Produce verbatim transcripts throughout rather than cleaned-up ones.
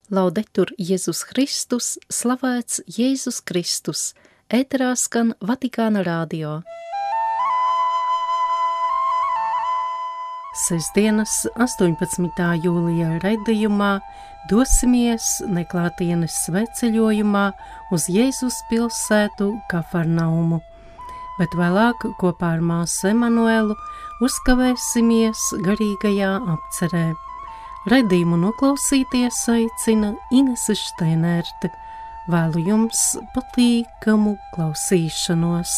Laudetur Jēzus Kristus, slavēts Jēzus Kristus, ēterā skan Vatikāna radio. Sestdienas astoņpadsmitā jūlijā raidījumā dosimies neklātienes sveceļojumā uz Jēzus pilsētu Kafarnaumu, bet vēlāk kopā ar māsu Emanuelu uzkavēsimies garīgajā apcerē. Raidījumu noklausīties aicina Inese Šteinerte. Vēlu jums patīkamu klausīšanos.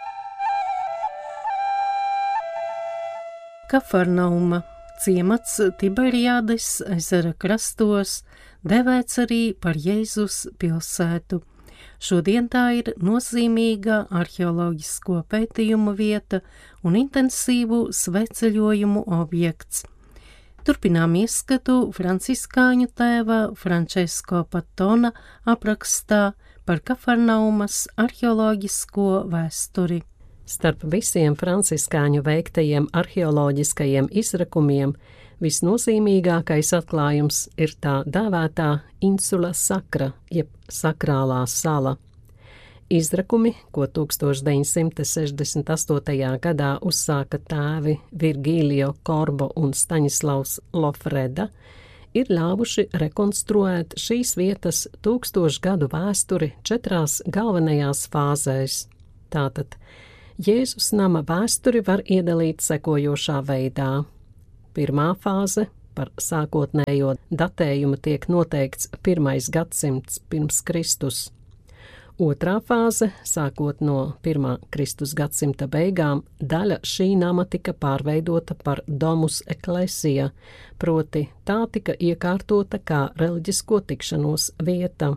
Kafarnauma ciemats Tiberijādes ezera krastos, devēts arī par Jēzus pilsētu. Šodien tā ir nozīmīga arheoloģisko pētījumu vieta un intensīvu sveceļojumu objekts. Turpinām ieskatu franciskāņu tēva Francesco Patona aprakstā par Kafarnaumas arheoloģisko vēsturi. Starp visiem franciskāņu veiktajiem arheoloģiskajiem izrakumiem visnozīmīgākais atklājums ir tā dēvētā Insula Sacra, jeb sakrālā sala. Izrakumi, ko tūkstoš deviņsimt sešdesmit astotajā gadā uzsāka tēvi Virgilio Korbo un Staņislavs Lofreda, ir ļāvuši rekonstruēt šīs vietas tūkstošu gadu vēsturi četrās galvenajās fāzēs. Tātad Jēzus nama vēsturi var iedalīt sekojošā veidā. Pirmā fāze, par sākotnējo datējumu tiek noteikts pirmais gadsimts pirms Kristus. Otrā fāze, sākot no pirmā Kristus gadsimta beigām, daļa šī nama tika pārveidota par domus ecclesia, proti tā tika iekārtota kā reliģisko tikšanos vieta.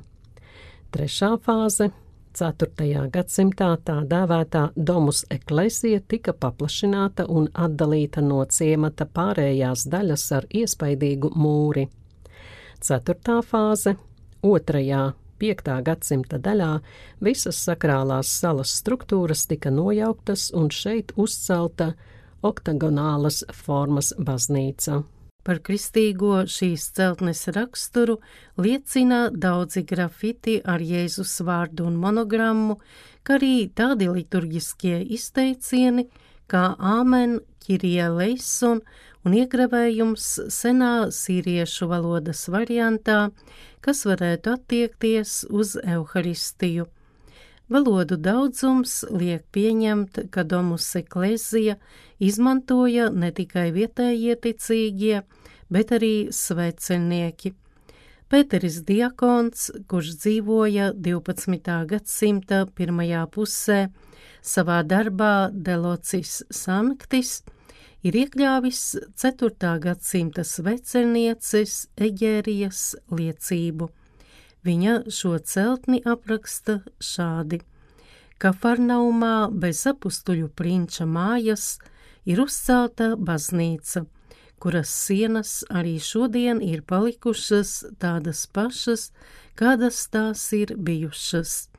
Trešā fāze, ceturtajā gadsimtā tā dēvētā domus ecclesia tika paplašināta un atdalīta no ciemata pārējās daļas ar iespaidīgu mūri. Ceturtā fāze, otrajā piektā gadsimta daļā visas sakrālās salas struktūras tika nojauktas un šeit uzcelta oktagonālas formas baznīca. Par kristīgo šīs celtnes raksturu liecina daudzi grafiti ar Jēzus vārdu un monogrammu, kā arī tādi liturģiskie izteicieni, kā āmen, Kyrie eleison un iegravējums senā sīriešu valodas variantā, kas varētu attiekties uz Euharistiju. Valodu daudzums liek pieņemt, ka domus ecclesia izmantoja ne tikai vietējie ticīgie, bet arī svētceļnieki. Pēteris Diakons, kurš dzīvoja divpadsmitā gadsimta pirmajā pusē, savā darbā De Locis Sanctis, ir iekļāvis ceturtā gadsimta svētceļnieces Eģērijas liecību. Viņa šo celtni apraksta šādi. Kafarnaumā bez apustuļu prinča mājas ir uzcelta baznīca, kuras sienas arī šodien ir palikušas tādas pašas, kādas tās ir bijušas.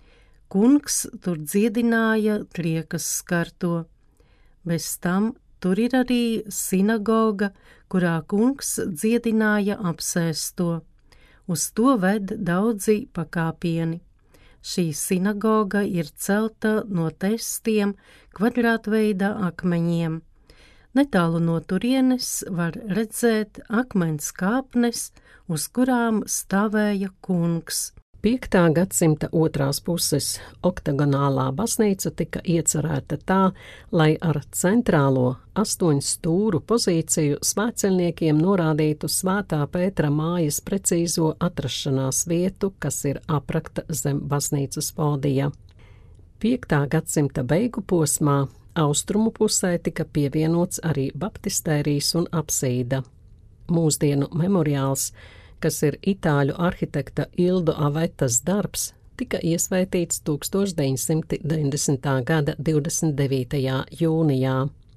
Kungs tur dziedināja triekas skarto. Bez tam tur ir arī sinagoga, kurā kungs dziedināja apsēsto. Uz to ved daudzi pakāpieni. Šī sinagoga ir celta no testiem kvadrātveida akmeņiem. Netālu no turienes var redzēt akmens kāpnes, uz kurām stāvēja kungs. Piektā gadsimta otrās puses oktagonālā baznīca tika iecerēta tā, lai ar centrālo astoņu stūru pozīciju svētceļniekiem norādītu Svētā Pētera mājas precīzo atrašanās vietu, kas ir aprakta zem baznīcas podija. Piektā gadsimta beigu posmā austrumu pusē tika pievienots arī baptistērijas un apsīda. Mūsdienu memoriāls, kas ir itāļu arhitekta Ildo Avetas darbs, tika iesvētīts tūkstoš deviņsimt deviņdesmitā gada divdesmit devītajā jūnijā.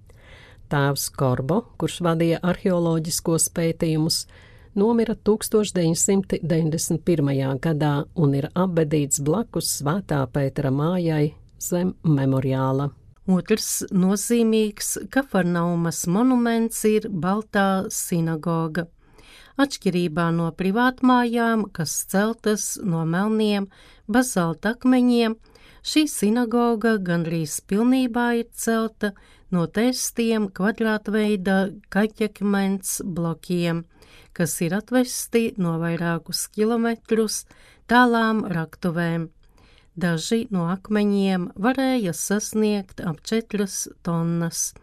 Tēvs Korbo, kurš vadīja arheoloģiskos pētījumus, nomira tūkstoš deviņsimt deviņdesmit pirmajā gadā un ir apbedīts blakus Svētā Pētera mājai zem memoriāla. Otrs nozīmīgs Kafarnaumas monuments ir Baltā sinagoga. Atšķirībā no privātmājām, kas celtas no melniem bazalta akmeņiem, šī sinagoga gandrīz pilnībā ir celta no testiem kvadrātveida kaķekmens blokiem, kas ir atvesti no vairākus kilometrus tālām raktuvēm. Daži no akmeņiem varēja sasniegt ap četras tonnas.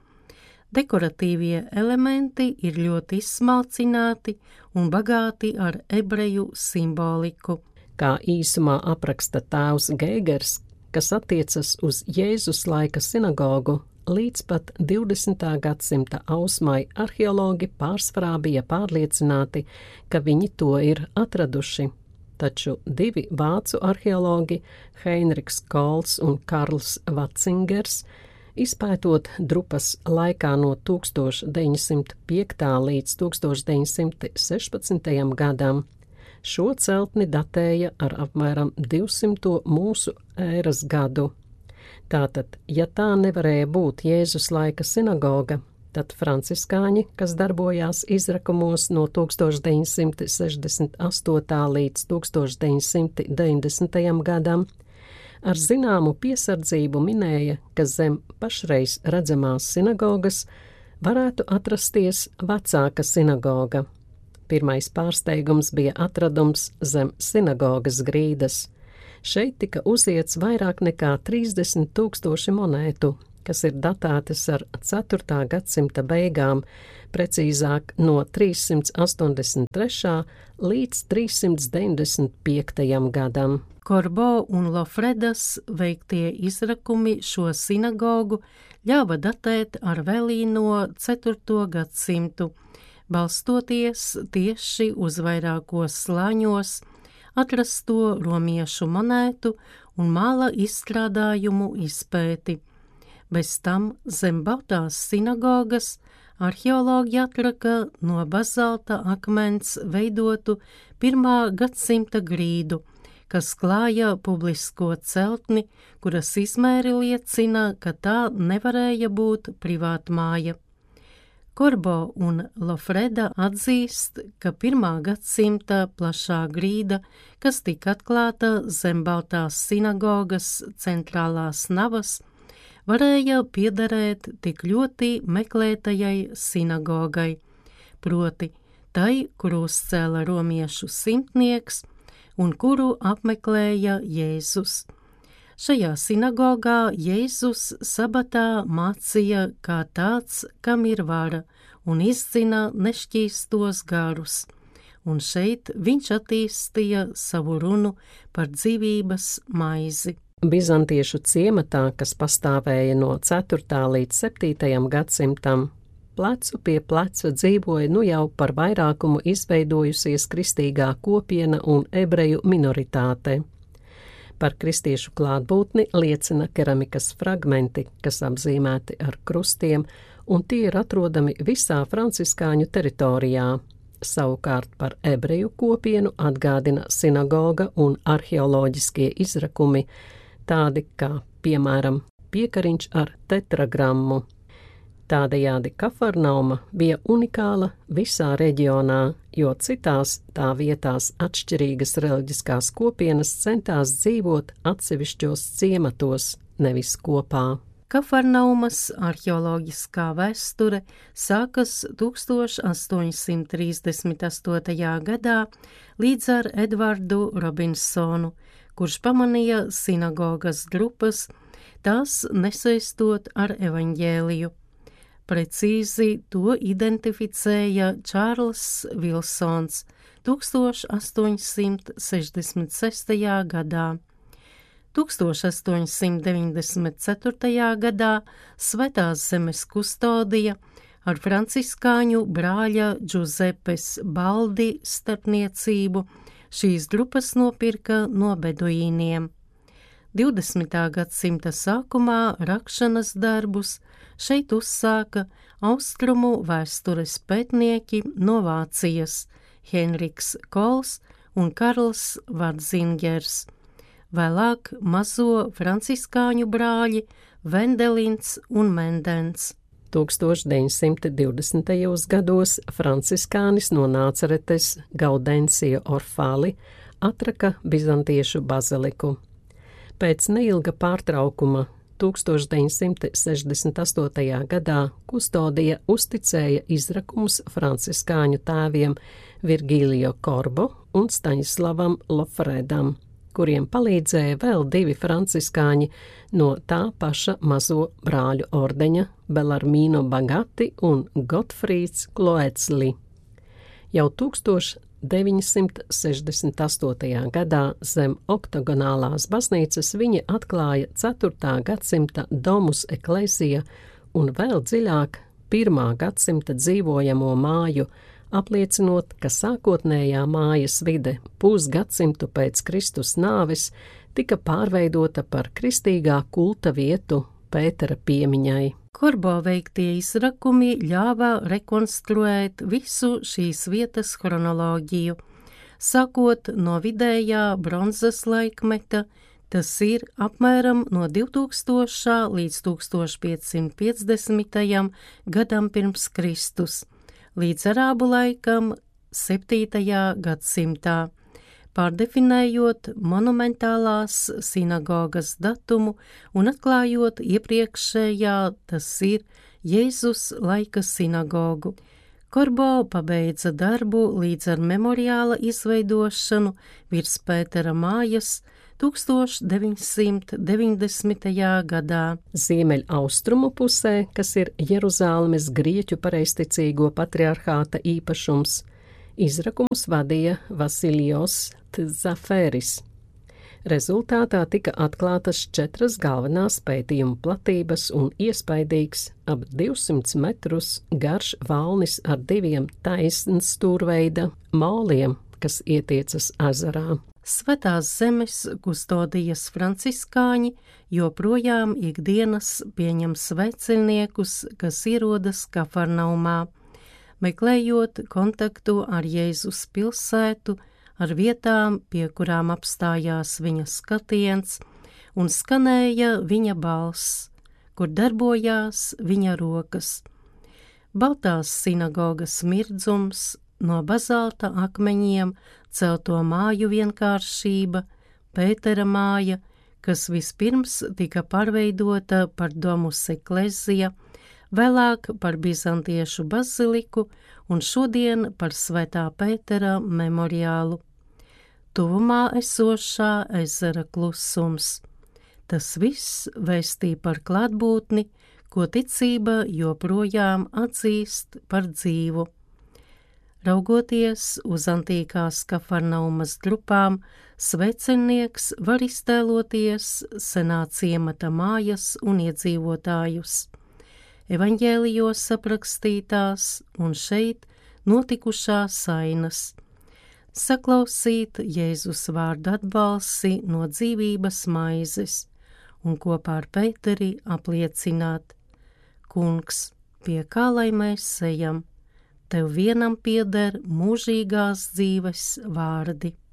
Dekoratīvie elementi ir ļoti izsmalcināti un bagāti ar ebreju simboliku. Kā īsumā apraksta tēvs Geigers, kas attiecas uz Jēzus laika sinagogu, līdz pat divdesmitā gadsimta ausmai arheologi pārsvarā bija pārliecināti, ka viņi to ir atraduši. Taču divi vācu arheologi, Heinrichs Kols un Karls Vatzingers, izpētot drupas laikā no tūkstoš deviņsimt piektā līdz tūkstoš deviņsimt sešpadsmitajam gadam, šo celtni datēja ar apmēram divsimto mūsu ēras gadu. Tātad, ja tā nevarēja būt Jēzus laika sinagoga, tad franciskāņi, kas darbojās izrakumos no tūkstoš deviņsimt sešdesmit astotā līdz tūkstoš deviņsimt deviņdesmitajam gadam, ar zināmu piesardzību minēja, ka zem pašreiz redzamās sinagogas varētu atrasties vecāka sinagoga. Pirmais pārsteigums bija atradums zem sinagogas grīdas. Šeit tika uziets vairāk nekā trīsdesmit tūkstoši monētu, kas ir datētas ar ceturtā gadsimta beigām, precīzāk no trīssimt astoņdesmit trešā līdz trīssimt deviņdesmit piektajam gadam. Korbo un Lofredas veiktie izrakumi šo sinagogu ļāva datēt ar vēlīno ceturto gadsimtu, balstoties tieši uz vairākos slāņos atrasto romiešu monētu un māla izstrādājumu izpēti. Bez tam zem bautās sinagogas arheologi atraka no bazalta akmens veidotu pirmā gadsimta grīdu, kas klāja publisko celtni, kuras izmēri liecina, ka tā nevarēja būt privātmāja. Korbo un Lofreda atzīst, ka pirmā gadsimta plašā grīda, kas tika atklāta zem bautās sinagogas centrālās navas, varēja piederēt tik ļoti meklētajai sinagogai, proti tai, kuru uzcēla romiešu simtnieks un kuru apmeklēja Jēzus. Šajā sinagogā Jēzus sabatā mācīja kā tāds, kam ir vara, un izdzina nešķīstos garus, un šeit viņš attīstīja savu runu par dzīvības maizi. Bizantiešu ciematā, kas pastāvēja no ceturtā līdz septītajam gadsimtam, plecu pie pleca dzīvoja nu jau par vairākumu izveidojusies kristīgā kopiena un ebreju minoritāte. Par kristiešu klātbūtni liecina keramikas fragmenti, kas apzīmēti ar krustiem, un tie ir atrodami visā franciskāņu teritorijā. Savukārt par ebreju kopienu atgādina sinagoga un arheoloģiskie izrakumi, tādi kā, piemēram, piekariņš ar tetragrammu. Tādējādi Kafarnauma bija unikāla visā reģionā, jo citās tā vietās atšķirīgas reliģiskās kopienas centās dzīvot atsevišķos ciematos, nevis kopā. Kafarnaumas arheoloģiskā vēsture sākas tūkstoš astoņsimt trīsdesmit astotajā gadā līdz ar Edvardu Robinsonu, kurš pamanīja sinagogas drupas, tās nesaistot ar evaņģēliju. Precīzi to identificēja Čārls Vilsons tūkstoš astoņsimt sešdesmit sestajā gadā. tūkstoš astoņsimt deviņdesmit ceturtajā gadā Svētās zemes kustodija ar franciskāņu brāļa Džuzepes Baldi starpniecību šīs drupas nopirka no beduīniem. divdesmitā gadsimta sākumā rakšanas darbus šeit uzsāka austrumu vēstures pētnieki no Vācijas Heinrichs Kols un Karls Vatzingers. Vēlāk mazo franciskāņu brāļi Vendelins un Mendens. tūkstoš deviņsimt divdesmitajos gados franciskānis no Nācaretes Gaudencija Orfali atraka bizantiešu baziliku. Pēc neilga pārtraukuma tūkstoš deviņsimt sešdesmit astotajā gadā kustodija uzticēja izrakumus franciskāņu tēviem Virgīlio Korbo un Staņislavam Lofredam, kuriem palīdzēja vēl divi franciskāņi no tā paša mazo brāļu ordeņa Belarmino Bagati un Gotfrīds Kloecli. Jau tūkstoš deviņsimt sešdesmit astotajā gadā zem oktogonālās baznīcas viņi atklāja ceturtā gadsimta Domus Ecclesia un vēl dziļāk pirmā gadsimta dzīvojamo māju, apliecinot, ka sākotnējā mājas vide pusgadsimtu pēc Kristus nāves tika pārveidota par kristīgā kulta vietu Pētera piemiņai. Korbo veiktie izrakumi ļāva rekonstruēt visu šīs vietas chronoloģiju, sākot no vidējā bronzas laikmeta, tas ir apmēram no divtūkstošā līdz tūkstoš piecsimt piecdesmitajam gadam pirms Kristus, līdz arābu laikam septītajā gadsimtā, pārdefinējot monumentālās sinagogas datumu un atklājot iepriekšējā, tas ir Jēzus laika sinagogu. Korbo pabeidza darbu līdz ar memoriāla izveidošanu virs Pētera mājas tūkstoš deviņsimt deviņdesmitajā gadā. Ziemeļaustrumu pusē, kas ir Jeruzālemes grieķu pareizticīgo patriarhāta īpašums, izrakumus vadīja Vasilijos Tzaferis. Rezultātā tika atklātas četras galvenās pētījuma platības un iespaidīgs ap divsimt metrus garš valnis ar diviem taisnstūrveida moliem, kas ietiecas ezerā. Svētās zemes kustodijas franciskāņi joprojām ikdienas pieņem svētceļniekus, kas ierodas Kafarnaumā, meklējot kontaktu ar Jēzus pilsētu, ar vietām, pie kurām apstājās viņa skatiens un skanēja viņa balss, kur darbojās viņa rokas. Baltās sinagogas mirdzums, no bazalta akmeņiem celto māju vienkāršība, Pētera māja, kas vispirms tika pārveidota par Domus Ecclesia, vēlāk par bizantiešu baziliku un šodien par Svētā Pētera memoriālu. Tuvumā esošā ezera klusums. Tas viss vēstī par klātbūtni, ko ticība joprojām atzīst par dzīvu. Raugoties uz antīkās Kafarnaumas drupām, svētceļnieks var iztēloties senā ciemata mājas un iedzīvotājus, evaņģēlijos aprakstītās un šeit notikušās sainas, saklausīt Jēzus vārdu atbalsi no dzīvības maizes un kopā ar Pēteri apliecināt: Kungs, pie kā lai mēs ejam, tev vienam pieder mūžīgās dzīves vārdi.